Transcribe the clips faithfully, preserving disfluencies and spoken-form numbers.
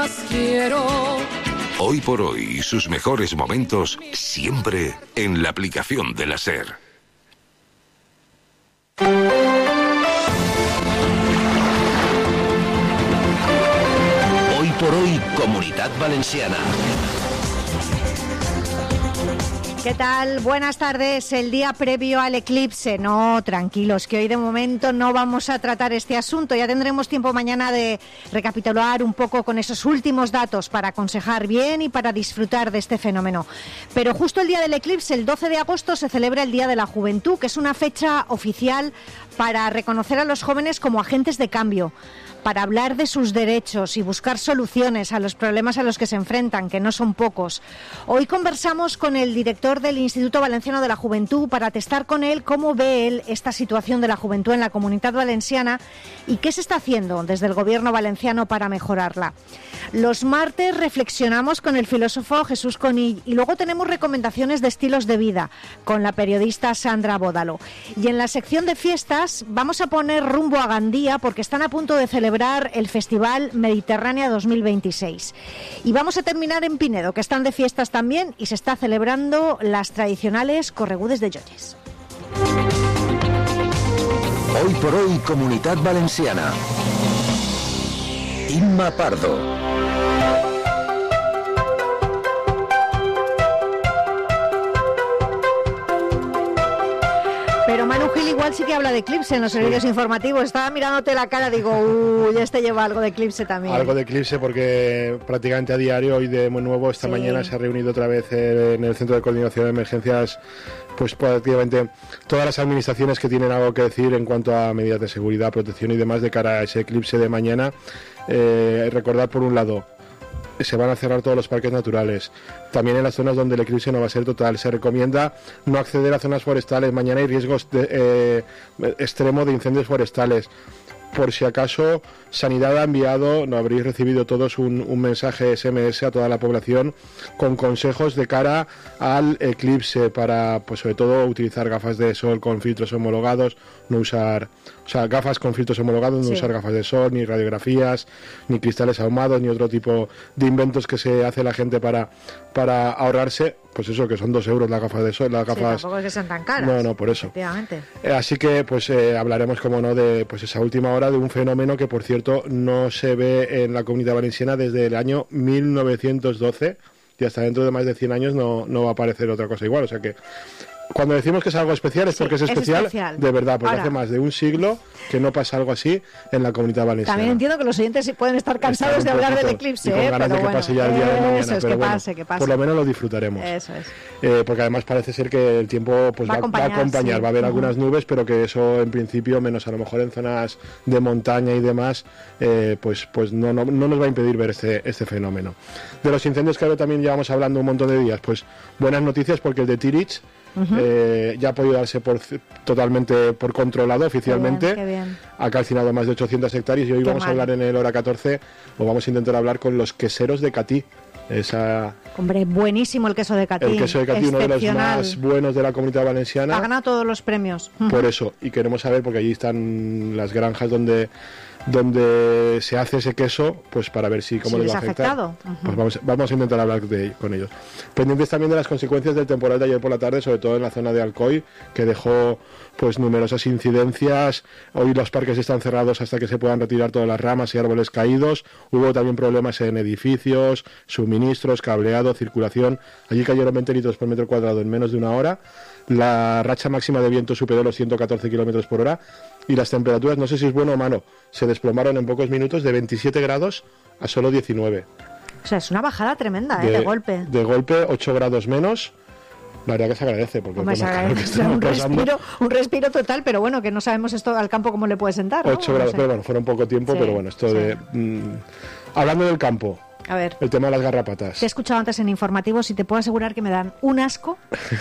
Quiero. Hoy por hoy, sus mejores momentos siempre en la aplicación de la SER. Hoy por hoy, Comunitat Valenciana. ¿Qué tal? Buenas tardes. El día previo al eclipse. No, tranquilos, que hoy de momento no vamos a tratar este asunto. Ya tendremos tiempo mañana de recapitular un poco con esos últimos datos para aconsejar bien y para disfrutar de este fenómeno. Pero justo el día del eclipse, el doce de agosto, se celebra el Día de la Juventud, que es una fecha oficial para reconocer a los jóvenes como agentes de cambio, para hablar de sus derechos y buscar soluciones a los problemas a los que se enfrentan, que no son pocos. Hoy conversamos con el director del Instituto Valenciano de la Juventud para testar con él cómo ve él esta situación de la juventud en la Comunitat Valenciana y qué se está haciendo desde el Gobierno valenciano para mejorarla. Los martes reflexionamos con el filósofo Jesús Conill y luego tenemos recomendaciones de estilos de vida con la periodista Sandra Bódalo. Y en la sección de fiestas vamos a poner rumbo a Gandía porque están a punto de celebrar el Festival Mediterránea dos mil veintiséis. Y vamos a terminar en Pinedo, que están de fiestas también y se está celebrando las tradicionales corregudes de Llolles. Hoy por hoy, Comunitat Valenciana. Inma Pardo. Pero Manu Gil igual sí que habla de eclipse en los servicios sí. informativos. Estaba mirándote la cara, digo, uy, este lleva algo de eclipse también. Algo de eclipse porque prácticamente a diario, hoy de muy nuevo, esta sí. mañana se ha reunido otra vez en el Centro de Coordinación de Emergencias, pues prácticamente todas las administraciones que tienen algo que decir en cuanto a medidas de seguridad, protección y demás de cara a ese eclipse de mañana. Eh, recordar por un lado, se van a cerrar todos los parques naturales. También en las zonas donde el eclipse no va a ser total. Se recomienda no acceder a zonas forestales. Mañana hay riesgos de, eh, extremo de incendios forestales. Por si acaso, Sanidad ha enviado, no habréis recibido todos un, un mensaje ese eme ese a toda la población con consejos de cara al eclipse para, pues sobre todo, utilizar gafas de sol con filtros homologados, no usar, o sea, gafas con filtros homologados, no sí. usar gafas de sol, ni radiografías, ni cristales ahumados, ni otro tipo de inventos que se hace la gente para, para ahorrarse, pues eso, que son dos euros las gafas de sol, las gafas... Sí, tampoco es que sean tan caras. No, no, por eso. Efectivamente. Eh, así que, pues, eh, hablaremos, como no, de pues esa última hora de un fenómeno que, por cierto, no se ve en la Comunidad Valenciana desde el año mil novecientos doce y hasta dentro de más de cien años no, no va a aparecer otra cosa igual, o sea que cuando decimos que es algo especial es porque sí, es, especial, es especial de verdad, porque Ahora, hace más de un siglo que no pasa algo así en la Comunidad Valenciana. También entiendo que los oyentes pueden estar cansados Están de hablar del eclipse, y con ganas ¿eh? Pero de que bueno, pase ya el día de mañana, eso es, pero que bueno, pase, que pase. por lo menos lo disfrutaremos. Eso es. Eh, porque además parece ser que el tiempo pues, va, va, a acompañar, va, a, acompañar sí. va a haber uh-huh. algunas nubes, pero que eso en principio, menos a lo mejor en zonas de montaña y demás, eh, pues, pues no, no, no nos va a impedir ver este, este fenómeno. De los incendios que ahora también llevamos hablando un montón de días, pues buenas noticias porque el de Tirich Uh-huh. Eh, ya ha podido darse por, totalmente por controlado oficialmente. Qué bien, qué bien. Ha calcinado más de ochocientas hectáreas y hoy qué vamos mal. a hablar en el hora catorce, o vamos a intentar hablar con los queseros de Catí. Esa... Hombre, buenísimo el queso de Catí. El queso de Catí, uno de los más buenos de la Comunidad Valenciana. Ha ganado todos los premios. Por eso, y queremos saber, porque allí están las granjas donde donde se hace ese queso, pues para ver si cómo si les va a afectar. Uh-huh. Pues vamos, vamos a intentar hablar de, con ellos. Pendientes también de las consecuencias del temporal de ayer por la tarde, sobre todo en la zona de Alcoy, que dejó pues numerosas incidencias. Hoy los parques están cerrados hasta que se puedan retirar todas las ramas y árboles caídos. Hubo también problemas en edificios, suministros, cableado, circulación. Allí cayeron veinte litros por metro cuadrado en menos de una hora. La racha máxima de viento superó los ciento catorce kilómetros por hora y las temperaturas, no sé si es bueno o malo, se desplomaron en pocos minutos de veintisiete grados a solo diecinueve. O sea, es una bajada tremenda, ¿eh? de, de golpe. De golpe, ocho grados menos. La verdad que se agradece. Porque Hombre, se agradece. Un, respiro, un respiro total, pero bueno, que no sabemos esto al campo cómo le puede sentar, ¿no? ocho grados, no sé. Pero bueno, fueron poco tiempo, sí, pero bueno, esto sí. de... Mmm, hablando del campo, A ver. El tema de las garrapatas. Te he escuchado antes en informativos y te puedo asegurar que me dan un asco.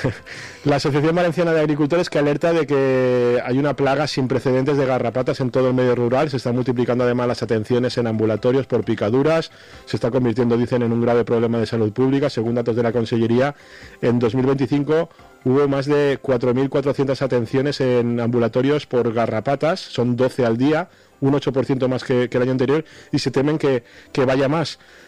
La Asociación Valenciana de Agricultores, que alerta de que hay una plaga sin precedentes de garrapatas en todo el medio rural. Se están multiplicando además las atenciones en ambulatorios por picaduras. Se está convirtiendo, dicen, en un grave problema de salud pública. Según datos de la Consellería, en dos mil veinticinco hubo más de cuatro mil cuatrocientas atenciones en ambulatorios por garrapatas. Son doce al día, un ocho por ciento más que, que el año anterior, y se temen que, que vaya más.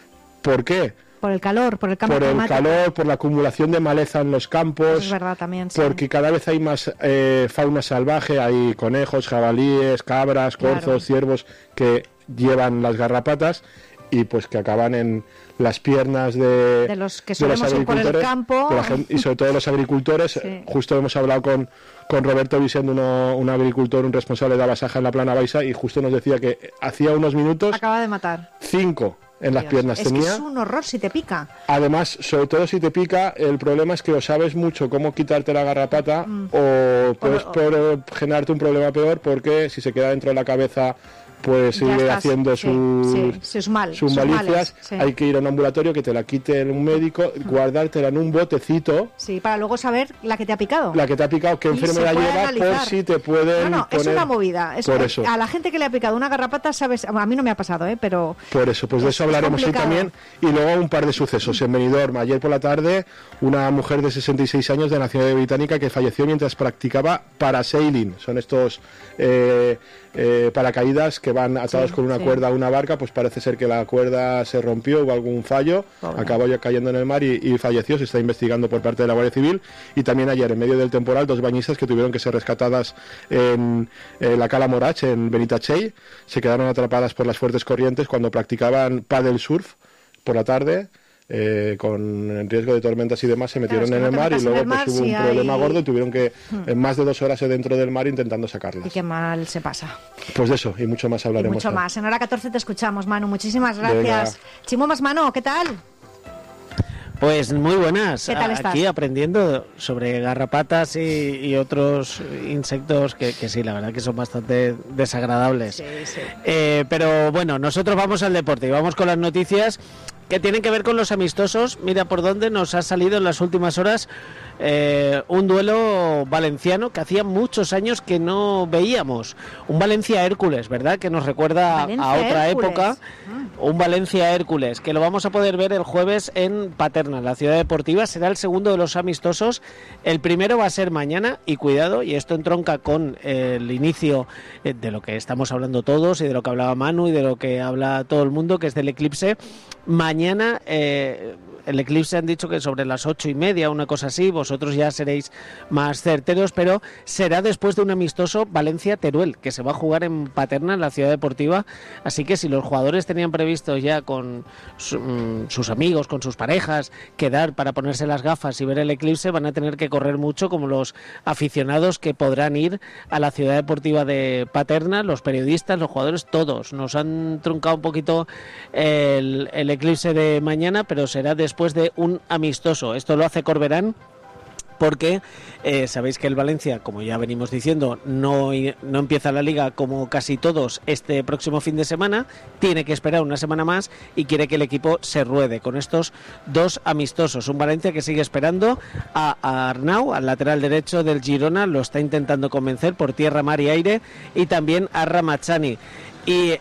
¿Por qué? Por el calor, por el cambio Por el climático. calor, por la acumulación de maleza en los campos. Eso es verdad también, sí. Porque cada vez hay más eh, fauna salvaje, hay conejos, jabalíes, cabras, corzos, Claro. ciervos que llevan las garrapatas y pues que acaban en las piernas de, De los que de los solemos ir por el agricultores, campo. de la gente- y sobre todo los agricultores. Sí. Justo hemos hablado con, con Roberto Vicente, uno, un agricultor, un responsable de Abasaja en la Plana Baixa, y justo nos decía que hacía unos minutos Acaba de matar. cinco en las Dios. piernas es tenía. que es un horror si te pica. Además, sobre todo si te pica, el problema es que o sabes mucho cómo quitarte la garrapata Mm. o puedes O- por, eh, generarte un problema peor, porque si se queda dentro de la cabeza pues Ya sigue estás, haciendo sí, sus, sí, sus mal- sus sus malicias. males, sí. Hay que ir a un ambulatorio, que te la quite un médico, guardártela en un botecito, Sí, para luego saber la que te ha picado. la que te ha picado, qué Y enfermedad se puede lleva, por analizar. si te pueden No, no, es poner- una movida. Es- Por eso. A la gente que le ha picado una garrapata, sabes, a mí no me ha pasado, ¿eh? Pero Por eso, pues de Es- eso es hablaremos hoy complicado. también. Y luego un par de sucesos. En Benidorm, ayer por la tarde, una mujer de sesenta y seis años de nacionalidad británica que falleció mientras practicaba parasailing. Son estos eh, eh, paracaídas que van atados Sí, con una sí. cuerda a una barca. Pues parece ser que la cuerda se rompió, hubo algún fallo, Pobre. acabó ya cayendo en el mar y, y falleció. Se está investigando por parte de la Guardia Civil. Y también ayer, en medio del temporal, dos bañistas que tuvieron que ser rescatadas en eh, la Cala Morach, en Benitatxell, se quedaron atrapadas por las fuertes corrientes cuando practicaban paddle surf por la tarde. Eh, con el riesgo de tormentas y demás, se metieron es que en no el te mar y metas en luego el mar pues, hubo si un problema hay- gordo y tuvieron que eh, más de dos horas dentro del mar intentando y sacarlas. qué mal se pasa. Pues de eso y mucho más Y hablaremos. mucho hoy. más. En hora catorce te escuchamos, Manu. Muchísimas Venga. gracias. Chimo Más Mano, ¿qué tal? Pues muy buenas. ¿Qué tal Aquí estás? aprendiendo sobre garrapatas y, y otros insectos que, que sí, la verdad que son bastante desagradables. Sí, sí. Eh, pero bueno, nosotros vamos al deporte y vamos con las noticias que tienen que ver con los amistosos. Mira por dónde nos ha salido en las últimas horas eh, un duelo valenciano que hacía muchos años que no veíamos. Un Valencia-Hércules, ¿verdad? Que nos recuerda a otra Valencia-Hércules. época. Un Valencia-Hércules, que lo vamos a poder ver el jueves en Paterna, en la ciudad deportiva. Será el segundo de los amistosos. El primero va a ser mañana, y cuidado, y esto entronca con el inicio eh, de lo que estamos hablando todos, y de lo que hablaba Manu, y de lo que habla todo el mundo, que es del eclipse. Mañana, eh, el eclipse han dicho que sobre las ocho y media, una cosa así, vosotros ya seréis más certeros, pero será después de un amistoso Valencia-Teruel, que se va a jugar en Paterna, en la ciudad deportiva. Así que si los jugadores tenían previsto ya con su, mm, sus amigos, con sus parejas, quedar para ponerse las gafas y ver el eclipse, van a tener que correr mucho, como los aficionados que podrán ir a la ciudad deportiva de Paterna, los periodistas, los jugadores, todos. Nos han truncado un poquito el, el eclipse de mañana, pero será después de un amistoso. Esto lo hace Corberán, porque eh, sabéis que el Valencia, como ya venimos diciendo, no, no empieza la Liga como casi todos este próximo fin de semana, tiene que esperar una semana más y quiere que el equipo se ruede con estos dos amistosos. Un Valencia que sigue esperando a, a Arnau, al lateral derecho del Girona, lo está intentando convencer por tierra, mar y aire, y también a Ramachani. Y